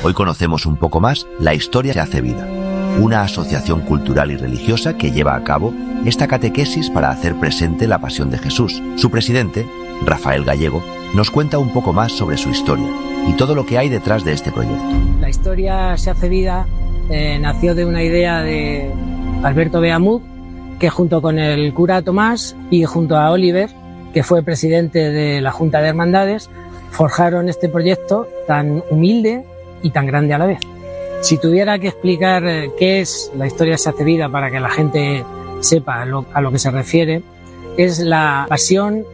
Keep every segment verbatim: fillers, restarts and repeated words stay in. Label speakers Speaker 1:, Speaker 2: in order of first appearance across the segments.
Speaker 1: Hoy conocemos un poco más La Historia se hace vida, una asociación cultural y religiosa que lleva a cabo esta catequesis para hacer presente la pasión de Jesús. Su presidente, Rafael Gallego, nos cuenta un poco más sobre su historia y todo lo que hay detrás de este proyecto.
Speaker 2: La Historia se hace vida eh, nació de una idea de Alberto Beamud, que junto con el cura Tomás y junto a Oliver, que fue presidente de la Junta de Hermandades, forjaron este proyecto tan humilde y tan grande a la vez. Si tuviera que explicar qué es La Historia se hace vida para que la gente sepa lo, a lo que se refiere, es la pasión,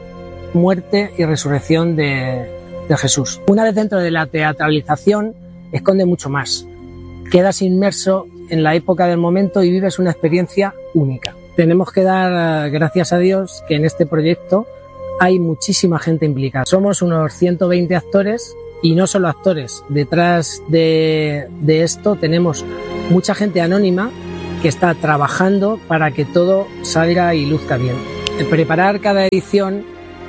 Speaker 2: muerte y resurrección de, de Jesús. Una vez dentro de la teatralización, esconde mucho más. Quedas inmerso en la época del momento y vives una experiencia única. Tenemos que dar gracias a Dios que en este proyecto hay muchísima gente implicada. Somos unos ciento veinte actores y no solo actores. Detrás de, de esto tenemos mucha gente anónima que está trabajando para que todo salga y luzca bien. Preparar cada edición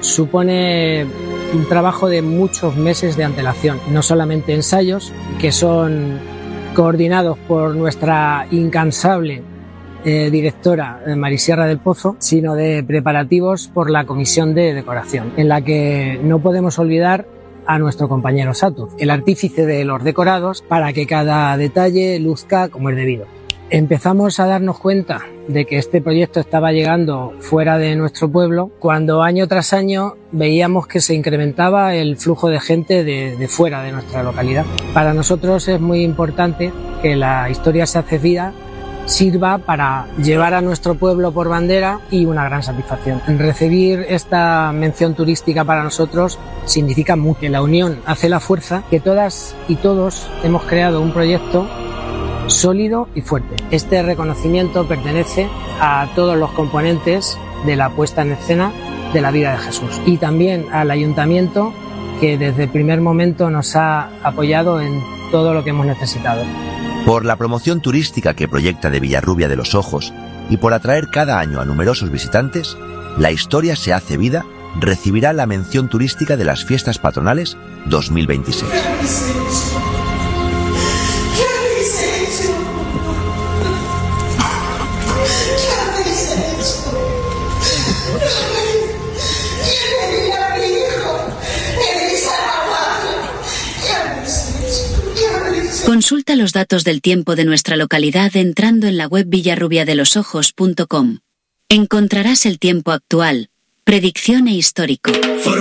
Speaker 2: supone un trabajo de muchos meses de antelación, no solamente ensayos, que son coordinados por nuestra incansable eh, directora Marisierra del Pozo, sino de preparativos por la comisión de decoración, en la que no podemos olvidar a nuestro compañero Satur, el artífice de los decorados, para que cada detalle luzca como es debido. Empezamos a darnos cuenta de que este proyecto estaba llegando fuera de nuestro pueblo cuando año tras año veíamos que se incrementaba el flujo de gente de, de fuera de nuestra localidad. Para nosotros es muy importante que La Historia se hace vida sirva para llevar a nuestro pueblo por bandera y una gran satisfacción. Recibir esta mención turística para nosotros significa mucho. Que la unión hace la fuerza, que todas y todos hemos creado un proyecto sólido y fuerte. Este reconocimiento pertenece a todos los componentes de la puesta en escena de la vida de Jesús y también al ayuntamiento, que desde el primer momento nos ha apoyado en todo lo que hemos necesitado.
Speaker 1: Por la promoción turística que proyecta de Villarrubia de los Ojos y por atraer cada año a numerosos visitantes, La Historia se hace vida recibirá la mención turística de las Fiestas Patronales dos mil veintiséis.
Speaker 3: Consulta los datos del tiempo de nuestra localidad entrando en la web villarrubia de los ojos punto com. Encontrarás el tiempo actual, predicción e histórico.